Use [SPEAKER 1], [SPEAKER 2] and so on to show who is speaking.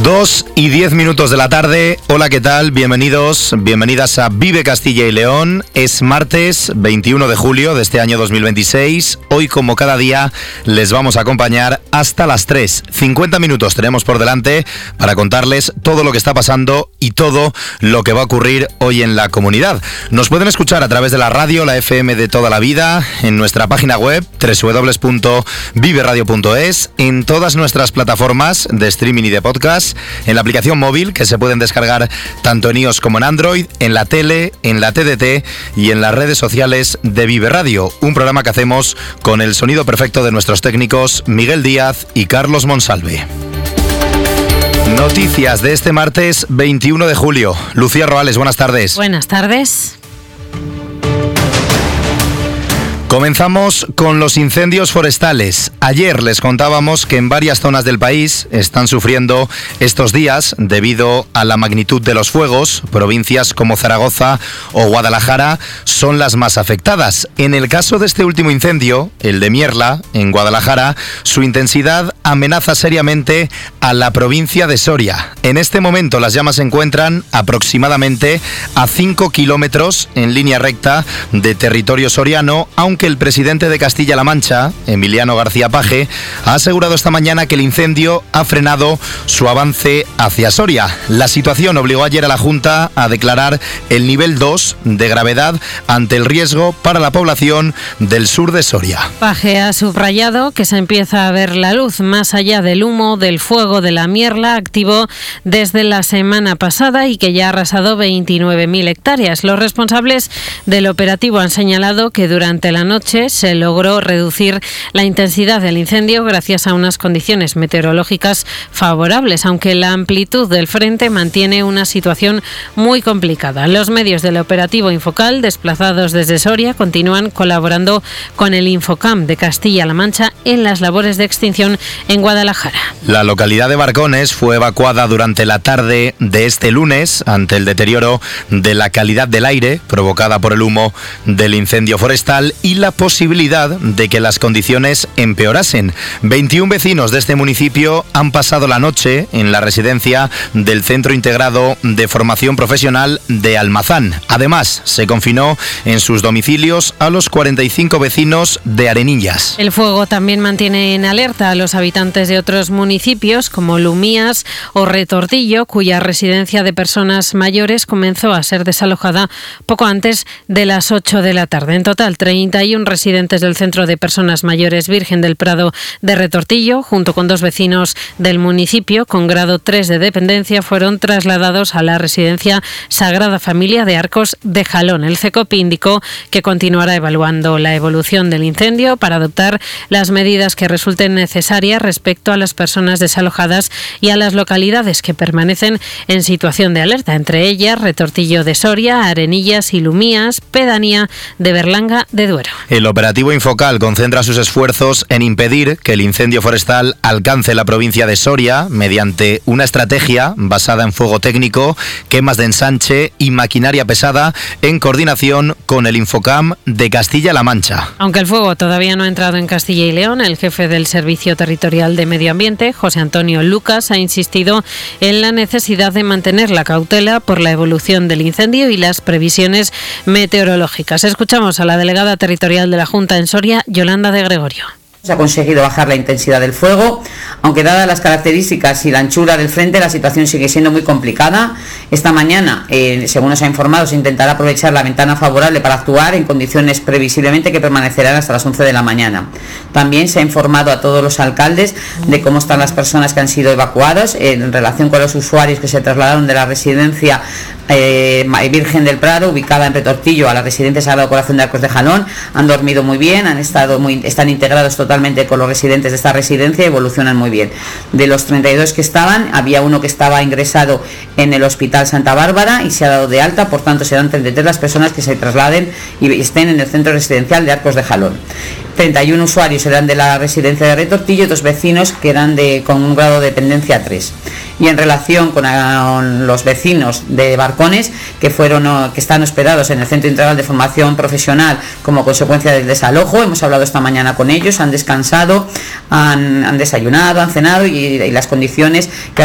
[SPEAKER 1] 2:10 de la tarde. Hola, ¿qué tal? Bienvenidos, bienvenidas a Vive Castilla y León. Es martes 21 de julio de este año 2026. Hoy, como cada día, les vamos a acompañar hasta las 3. 50 minutos tenemos por delante para contarles todo lo que está pasando y todo lo que va a ocurrir hoy en la comunidad. Nos pueden escuchar a través de la radio, la FM de toda la vida, en nuestra página web www.viveradio.es, en todas nuestras plataformas de streaming y de podcast, en la aplicación móvil que se pueden descargar tanto en iOS como en Android, en la tele, en la TDT y en las redes sociales de Vive Radio, un programa que hacemos con el sonido perfecto de nuestros técnicos Miguel Díaz y Carlos Monsalve. Noticias de este martes 21 de julio. Lucía Roales, buenas tardes.
[SPEAKER 2] Buenas tardes.
[SPEAKER 1] Comenzamos con los incendios forestales. Ayer les contábamos que en varias zonas del país están sufriendo estos días debido a la magnitud de los fuegos. Provincias como Zaragoza o Guadalajara son las más afectadas. En el caso de este último incendio, el de Mierla, en Guadalajara, su intensidad amenaza seriamente a la provincia de Soria. En este momento las llamas se encuentran aproximadamente a 5 kilómetros en línea recta de territorio soriano, aunque el presidente de Castilla-La Mancha, Emiliano García Paje, ha asegurado esta mañana que el incendio ha frenado su avance hacia Soria. La situación obligó ayer a la Junta a declarar el nivel 2 de gravedad ante el riesgo para la población del sur de Soria.
[SPEAKER 2] Paje ha subrayado que se empieza a ver la luz más allá del humo del fuego de la Mierla, activo desde la semana pasada y que ya ha arrasado 29.000 hectáreas. Los responsables del operativo han señalado que durante la noche se logró reducir la intensidad del incendio gracias a unas condiciones meteorológicas favorables, aunque la amplitud del frente mantiene una situación muy complicada. Los medios del operativo Infocal, desplazados desde Soria, continúan colaborando con el Infocam de Castilla-La Mancha en las labores de extinción en Guadalajara.
[SPEAKER 1] La localidad de Barcones fue evacuada durante la tarde de este lunes ante el deterioro de la calidad del aire provocada por el humo del incendio forestal y la posibilidad de que las condiciones empeorasen. 21 vecinos de este municipio han pasado la noche en la residencia del Centro Integrado de Formación Profesional de Almazán. Además, se confinó en sus domicilios a los 45 vecinos de Arenillas.
[SPEAKER 2] El fuego también mantiene en alerta a los habitantes de otros municipios como Lumías o Retortillo, cuya residencia de personas mayores comenzó a ser desalojada poco antes de las 8 de la tarde. En total, 31 residentes del Centro de Personas Mayores Virgen del Prado de Retortillo, junto con 2 vecinos del municipio con grado 3 de dependencia, fueron trasladados a la residencia Sagrada Familia de Arcos de Jalón. El CECOPI indicó que continuará evaluando la evolución del incendio para adoptar las medidas que resulten necesarias respecto a las personas desalojadas y a las localidades que permanecen en situación de alerta, entre ellas Retortillo de Soria, Arenillas y Lumías, pedanía de Berlanga de Duero.
[SPEAKER 1] El operativo Infocal concentra sus esfuerzos en impedir que el incendio forestal alcance la provincia de Soria mediante una estrategia basada en fuego técnico, quemas de ensanche y maquinaria pesada en coordinación con el Infocam de Castilla-La Mancha.
[SPEAKER 2] Aunque el fuego todavía no ha entrado en Castilla y León, el jefe del Servicio Territorial de Medio Ambiente, José Antonio Lucas, ha insistido en la necesidad de mantener la cautela por la evolución del incendio y las previsiones meteorológicas. Escuchamos a la delegada territorial de la Junta en Soria, Yolanda de Gregorio.
[SPEAKER 3] Se ha conseguido bajar la intensidad del fuego, aunque dadas las características y la anchura del frente, la situación sigue siendo muy complicada. Esta mañana, según nos ha informado, se intentará aprovechar la ventana favorable para actuar en condiciones previsiblemente que permanecerán hasta las 11 de la mañana. También se ha informado a todos los alcaldes de cómo están las personas que han sido evacuadas en relación con los usuarios que se trasladaron de la residencia Virgen del Prado, ubicada en Retortillo, a la residencia Sagrado Corazón de Arcos de Jalón. Han dormido muy bien, están integrados totalmente con los residentes de esta residencia y evolucionan muy bien. De los 32 que estaban, había uno que estaba ingresado en el Hospital Santa Bárbara y se ha dado de alta, por tanto serán 33 las personas que se trasladen y estén en el centro residencial de Arcos de Jalón. 31 usuarios eran de la residencia de Retortillo y 2 vecinos que eran con un grado de dependencia 3. Y en relación con los vecinos de Barcones que están hospedados en el Centro Integral de Formación Profesional como consecuencia del desalojo, hemos hablado esta mañana con ellos, han descansado, han desayunado, han cenado y las condiciones que